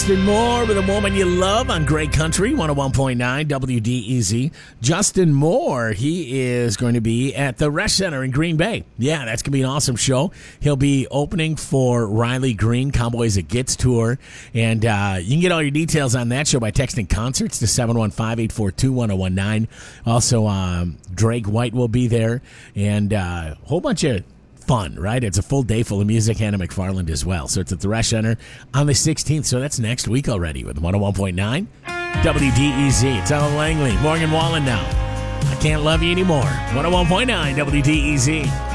Justin Moore with A Woman You Love on Great Country, 101.9 WDEZ. Justin Moore, he is going to be at the Resch Center in Green Bay. Yeah, that's going to be an awesome show. He'll be opening for Riley Green, Cowboys It Gets Tour. And you can get all your details on that show by texting concerts to 715-842-1019. Also, Drake White will be there. And a whole bunch of fun, right? It's a full day full of music. Hannah McFarland as well. So it's at the Resch Center on the 16th. So that's next week already with 101.9 WDEZ. It's Alan Langley, Morgan Wallen now. I Can't Love You Anymore. 101.9 WDEZ.